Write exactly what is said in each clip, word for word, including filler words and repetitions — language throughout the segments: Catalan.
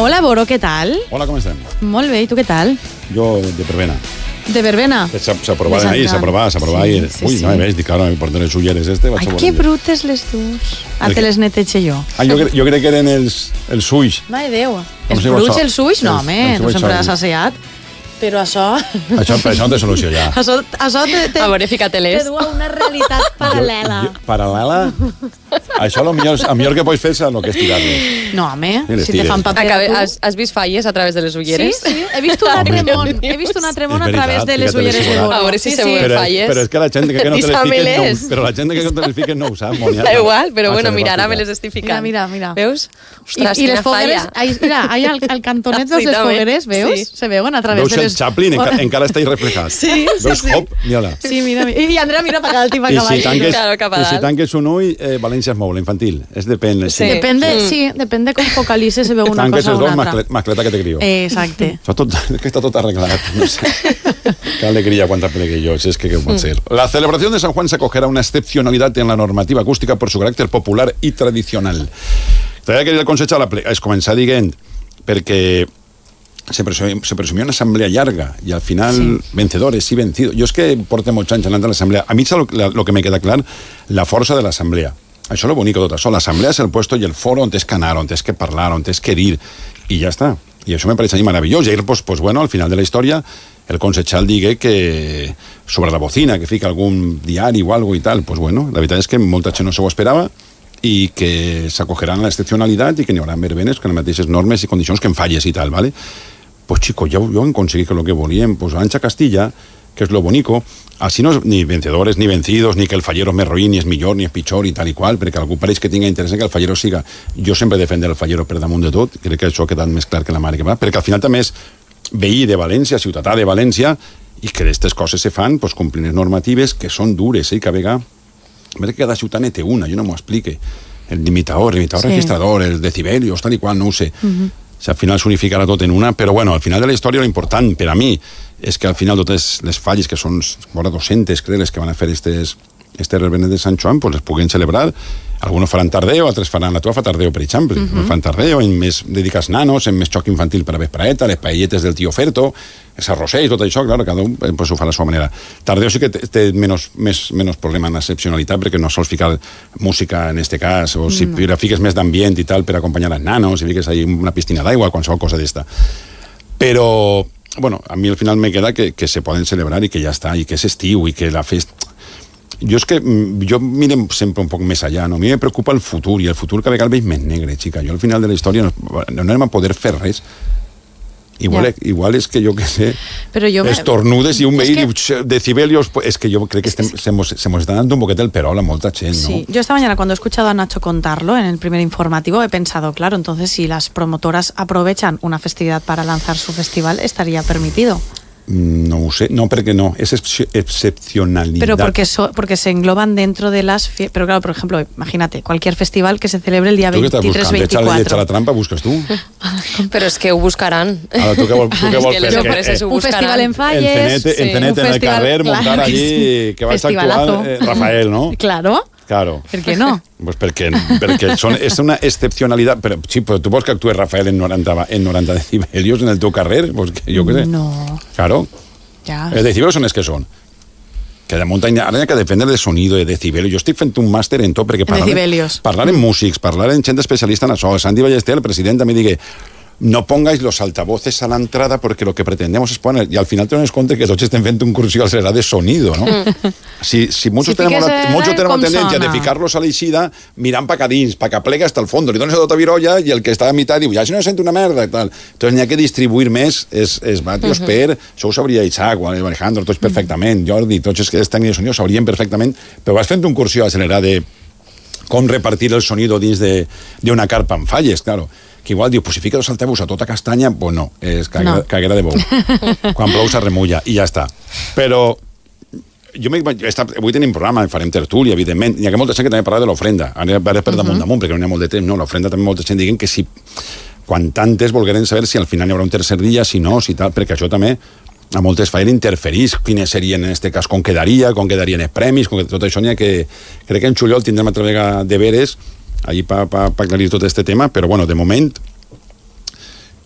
Hola, Boro, què tal? Hola, com estem? Molt bé, i tu què tal? Jo, de Pervena. De verbena? S'aprovava ahir, s'aprovava, s'aprovava ahir. Sí, Ui, sí, no sí. me veig, dic, ara me porten les ulleres este. Ai, que brutes les dus. Ah, te les netejo jo. Ah, jo, jo crec que eren els, els ulls. Mare Déu. Com Els si vols bruts, so- els ulls? No, els- home, els tu ulls sempre són- has asseat. Però això... Això, això no té solució, ja. Això, això te, te, A veure, fica-te-les. te du a una realitat paral·lela. Jo, jo, paral·lela? Això, el millor, el millor que pots fer és el que és tirar-los. No, home, I les si te tires. fan paper Acabe, a tu... has, has vist falles a través de les Sí, ulleres? sí, he vist un altre món. He vist un altre món a És veritat, través de les fica-te-les ulleres de igual. Boro. A veure si sí, se sí. veuen. Però, falles. però és que la gent que no te les fiquen no, Písameles. però la gent que no te les fiquen no ho sap, Mònia. Da igual, però Ah, bueno, se les mira, va ara me ficar. les estic ficant. Mira, mira, mira. Veus? Ostres, I, i les quina fogueres, falla. ahí, mira, ahí al, al cantonet de Sí, les també. fogueres, veus? Sí. Se veuen a través Veus de el les... Chaplin, enca, encara està ahí reflejat. Sí, sí, Veus, sí. hop, mira-la. Sí, mira, mira. I Andrea mira para acá, el tipo I acaba si tanques, Claro, cap a i si dalt. tanques un ull, eh, València es mou, l'infantil. És depèn. Sí. Depende, sí, depende com focalice se veu una Tanques cosa els o dos, una altra. mascle- mascleta que te crió. Eh, exacte. Està tot, és que está todo arreglado. No sé. Qué alegría cuánta pleguillos, es que qué puede ser. La celebración de San Juan se acogerá a una excepcionalidad en la normativa acústica por su carácter popular y tradicional. Todavía quería el consejo a la ple... Es començar dient, perquè se presumia, se presumia una assemblea llarga i al final Sí. vencedores i vencidos. Jo és que porto molts anys anant a l'assemblea. A mi és el que me queda clar, la força de l'assemblea. Això és lo bonic de tot això. L'assemblea és el puesto i el foro on tens que anar, on tens que parlar, on tens que dir, i ja està. I això me pareix a mi meravellós. I ahir, pues, pues, bueno, al final de la història, el concejal digue que sobre la bocina, que fica algun diari o algo i tal, pues bueno, la veritat és que molta gent no s'ho esperava i que s'acogeran a l'excepcionalitat i que n'hi haurà verbenes con les mateixes normes i condicions que en falles i tal, ¿vale? Pues chico, ya, ya han conseguido lo que volían, pues Ancha Castilla, que es lo bonico, así no es ni vencedores, ni vencidos, ni que el fallero me roïn, ni és millor, ni és pitjor, i tal i qual, perquè algú pareix que tinga interès en que el fallero siga. Jo sempre defender el fallero per damunt de tot, crec que això ha quedat més clar que la mare que va, perquè al final també és veí de València, ciutadà de València, i que aquestes coses se fan, pues, complint les normatives que són dures, eh, i que a vegades, a veure que cada ciutat ne té una, jo no m'ho explique. El limitador, el limitador Sí. registrador, el decibelios, tal i qual, no ho sé. Uh-huh. Si al final s'unificarà tot en una, però bueno, al final de la història l'important per a mi és que al final totes les falles, que són vora dos-centes, crec, les que van a fer estes, estes revenes de Sant Joan, pues les puguin celebrar. Algunos faran tardeo, altres faran la teva fa tardeo, per exemple. Uh-huh. Fan tardeo, en més dedicats nanos, en més xoc infantil per a vespraeta, les paelletes del tio Ferto, els arrossells, tot això, clar, cada un pues, ho fa a la seva manera. Tardeo sí que té, té menys, més, menys problema en l'excepcionalitat, perquè no sols ficar música en este cas, o si no. fiques més d'ambient i tal per acompanyar els nanos, si fiques ahí una piscina d'aigua, qualsevol cosa d'esta. Però, bueno, a mi al final me queda que, que se poden celebrar i que ja està, i que és estiu, i que la festa... Jo és que jo mirem sempre un poc més allà, no? A mi me preocupa el futur, i el futur cada vegada veig més negre, xica. Jo al final de la història no, no anem a poder fer res. Igual, Ja. igual és que jo que sé, Però jo... me- estornudes i un És veí que- diu decibelios, pues, és que jo crec que estem, se, mos, se mos está dando un poquet el perol a molta gent, ¿no? Sí, yo esta mañana cuando he escuchado a Nacho contarlo en el primer informativo he pensado, claro, entonces si las promotoras aprovechan una festividad para lanzar su festival, estaría permitido. No ho sé, no, perquè no, és excep- excepcionalitat. Pero porque, so- porque se engloban dentro de las... fie- Pero claro, por ejemplo, imagínate, cualquier festival que se celebre el día Tu què estàs veintitrés buscant? Echa la, echa veinticuatro. la trampa, busques tu? Però és que ho buscaran. Ara, tu què vol, tu què És vols que fer? les Que, empreses eh, ho Un buscaran. festival en Falles. Encenete, Sí. encenete Un en el festival, carrer, claro montar que allí, sí. que vas a Festivalazo. actuar eh, Rafael, ¿no? Claro, Claro. ¿por qué no? Pues perquè, perquè són, és una excepcionalitat. Però, sí, però tu vols que actuï Rafael en noranta, en noranta decibelios en el teu carrer? Pues que, jo què sé. No, Claro. ya. Els decibelios són els que són. Que de muntanya, ara hi ha que dependre de sonido, de decibelios. Jo estic fent un màster en tot, perquè parlar, decibelios. parlar en músics, parlar en gent especialista en això. Sandy Ballester, el president, també digue no pongáis los altavoces a la entrada porque lo que pretendemos es poner... Y al final te das cuenta que tots estem fent un curso serà de sonido, no? Si, si muchos Si tenemos, fiques, la, eh, muchos tenemos com tendencia sona. de ficar-los a l'eixida mirant pa cadins, pa que plega hasta el fondo, li dones a tota virolla i el que està a mitad diu, ja si no sento una merda, i tal. Entonces n'hi ha que distribuir més els, els vatios uh -huh. per... Això ho sabria Isaac, o Alejandro, tots perfectament, Jordi, tots els que estan en sonido sabrien perfectament, però vas fent un cursió accelerat de com repartir el sonido dins d'una carpa amb falles, claro. Que igual diu, pues si fica dos altavocs a tota castanya, pues no, és caguera, No. caguera de bou. Quan plou s'arremulla, i ja està. Però jo avui tenim programa, farem tertúlia, evidentment. Hi ha molta gent que també parla de l'ofrenda. Ara per damunt damunt, perquè no hi ha molt de temps. No, l'ofrenda també molta gent diguen que si quan tantes volgueren saber si al final hi haurà un tercer dia, si no, si tal, perquè això també a moltes falles interferís, quines serien en aquest cas, com quedaria, com quedarien els premis, com que tot això n'hi ha que... Crec que en juliol tindrem altra vegada deberes allí per pa, pa aclarir tot aquest tema, però bueno, de moment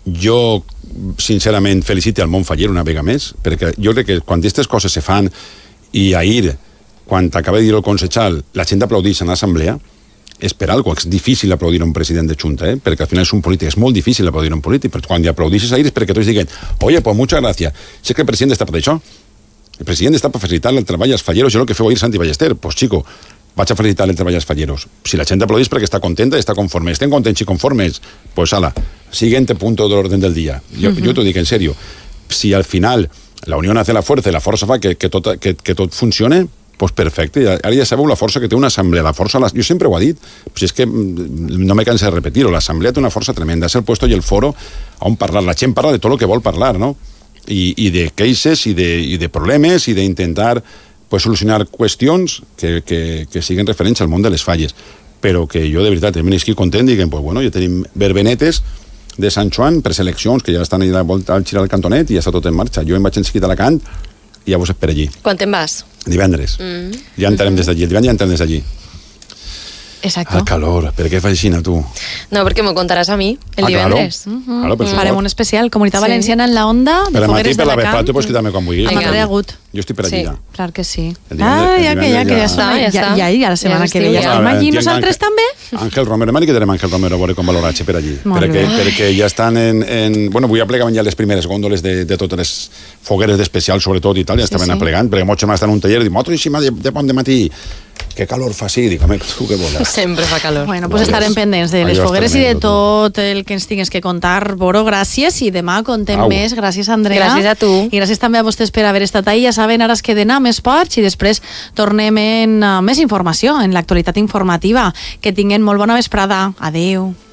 jo sincerament felicite al món faller una vegada més, perquè jo crec que quan aquestes coses se fan i ahir, quan acaba de dir el consejal, la gent aplaudeix en l'assemblea, és per algo, és difícil aplaudir un president de Junta, eh? Perquè al final és un polític, és molt difícil aplaudir un polític, però quan li aplaudixes ahir és perquè tots diguen, oye, pues muchas gracias, sé que el president està per això, el president està per facilitar el treball als falleros, jo el que feu ahir Santi Ballester, pues chico, vaig a felicitar el treball als falleros. Si la gent aplaudeix perquè està contenta, està conforme, estem contents i conformes, pues ala, siguiente punto de l'orden del dia. Jo, uh-huh. jo t'ho dic en serio, si al final la unió hace la fuerza i la força fa que, que, tot, que, que tot funcione, pues perfecte, ara ja sabeu la força que té una assemblea, la força, la... jo sempre ho he dit, si és que no me canso de repetir-ho, l'assemblea té una força tremenda, és el puesto i el foro on parlar, la gent parla de tot el que vol parlar, no? I, i de queixes i de, i de problemes i d'intentar pues, solucionar qüestions que, que, que siguin referents al món de les falles, però que jo de veritat em estic content i que pues, bueno, ja tenim verbenetes de Sant Joan per seleccions que ja estan allà al girar el cantonet i ja està tot en marxa. Jo em vaig enseguit a Alacant i ja vos espero allí. Quan te'n vas? Divendres. Mm. Ja entrarem des d'allí. El divendres ja entrarem des d'allí. Exacto. Al calor. Per què fas així, tu? No, perquè m'ho contaràs a mi, el ah, divendres. Claro. Uh-huh. Claro, per Farem un especial, Comunitat Sí. Valenciana en la onda, de per la matí, fogueres per la d'Alacant. vespa, tu pots quitar-me quan vulguis. A Madrid Agut. Jo estic per allí Sí. ja. Clar que sí. El divendres- Ah, el ja que ja, divendres que ja, ja- està, Ja ja, està. ja, ja la setmana Ja que ve ja estiu, ja. estem allí. Entiendo, Nosaltres Àngel- també? Àngel Romero, demà que tindrem Àngel Romero a veure com valoratge per allí. Molt Perquè, bé. perquè ja estan en, en... Bueno, avui aplegaven ja les primeres gòndoles de, de totes les fogueres d'especial, sobretot i tal, ja Sí, estaven sí. aplegant, perquè molts estan en un taller i diuen, motríssima de, de bon de matí, que calor fa sí, dic, home, tu què vols? Sempre fa calor. Bueno, pues Molt estarem bé. pendents de les Allò és fogueres i de tremendo, tu. tot el que ens tingues que contar. Boro, gràcies, i demà contem Au. més. Gràcies, Andrea. Gràcies a tu. I gràcies també a vostès per haver estat ahí. Ja saben, ara es queden a més esports i després tornem en uh, més informació, en l'actualitat informativa. Que tinguin molt bona vesprada. Adéu.